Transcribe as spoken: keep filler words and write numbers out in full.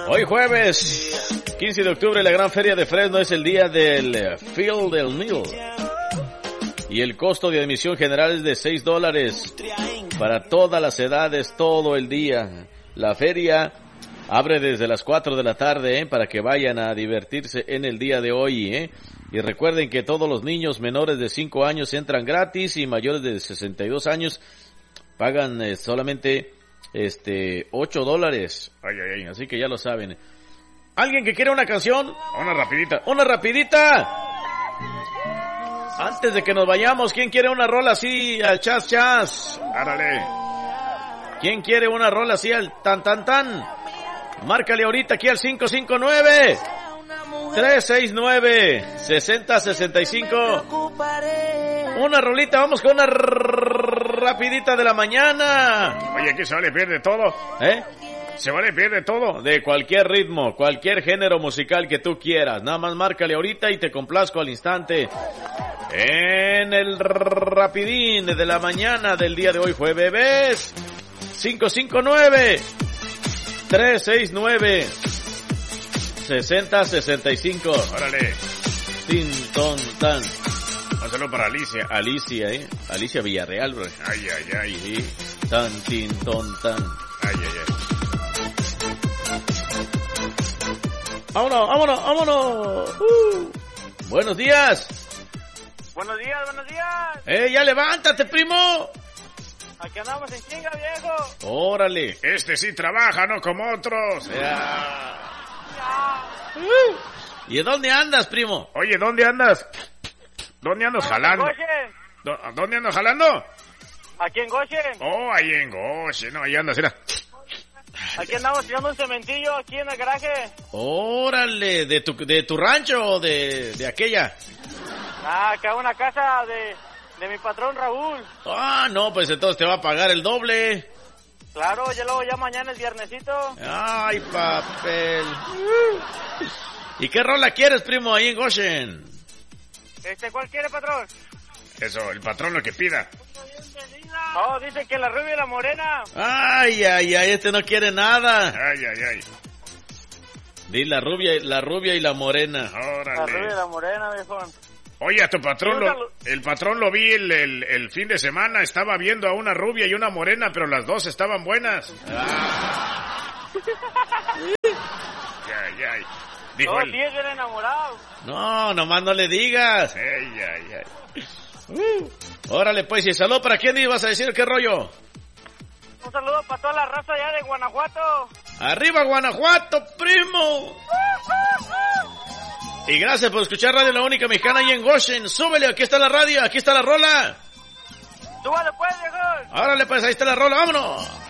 Hoy jueves, quince de octubre, la gran feria de Fresno es el día del Field del Mill. Y el costo de admisión general es de seis dólares para todas las edades, todo el día. La feria abre desde las cuatro de la tarde, ¿eh? Para que vayan a divertirse en el día de hoy, ¿eh? Y recuerden que todos los niños menores de cinco años entran gratis y mayores de sesenta y dos años pagan eh, solamente este ocho dólares. Ay, ay, ay, así que ya lo saben. ¿Alguien que quiere una canción? Una rapidita. Una rapidita. Antes de que nos vayamos, ¿quién quiere una rola así al chas chas? Árale. ¿Quién quiere una rola así al tan tan tan? Márcale ahorita aquí al cinco cinco nueve, tres seis nueve, seis cero seis cinco. Una rolita, vamos con una rapidita de la mañana. Oye, aquí se vale pierde todo. ¿Eh? Se vale pierde todo. De cualquier ritmo, cualquier género musical que tú quieras. Nada más márcale ahorita y te complazco al instante. En el rapidín de la mañana del día de hoy fue bebés. cinco cinco nueve, tres seis nueve, seis cero seis cinco. Órale. Tin, ton, tan. Hazlo para Alicia. Alicia, ¿eh? Alicia Villarreal, bro. Ay, ay, ay. Sí. Tan, tin, ton, tan. Ay, ay, ay. Vámonos, vámonos, vámonos. Uh. Buenos días. Buenos días, buenos días. Eh, ya levántate, primo. Aquí andamos en chinga, viejo. Órale. Este sí trabaja, no como otros. Ya. Ya. Uh. ¿Y dónde andas, primo? Oye, ¿dónde andas? ¿Dónde andas jalando? Goshen. ¿Dónde andas jalando? Aquí en Goshen. Oh, ahí en Goshen. No, ahí andas, mira. Aquí andamos tirando un cementillo aquí en el garaje. Órale, ¿de tu, de tu rancho o de, de aquella? Ah, acá una casa de, de mi patrón Raúl. Ah, no, pues entonces te va a pagar el doble. Claro, ya luego ya mañana es viernesito. Ay, papel. ¿Y qué rola quieres, primo, ahí en Goshen? Este, ¿cuál quiere, patrón? Eso, el patrón lo que pida. Oh, dice que la rubia y la morena. Ay, ay, ay, este no quiere nada. Ay, ay, ay. Di la rubia, la rubia y la morena. Órale. La rubia y la morena, viejo. Oye, a tu patrón, lo, el patrón lo vi el, el, el fin de semana, estaba viendo a una rubia y una morena, pero las dos estaban buenas. Ah. Ay, ay. Dijo no, él. sí es bien enamorado. No, nomás no le digas. Ay, ay, ay. Uh. Órale, pues, y saludo para quién ibas a decir, qué rollo. Un saludo para toda la raza allá de Guanajuato. Arriba, Guanajuato, primo. Y gracias por escuchar Radio La Única Mexicana ahí en Goshen. Súbele, aquí está la radio, aquí está la rola. Súbale pues, viejo. Órale, pues, ahí está la rola, vámonos.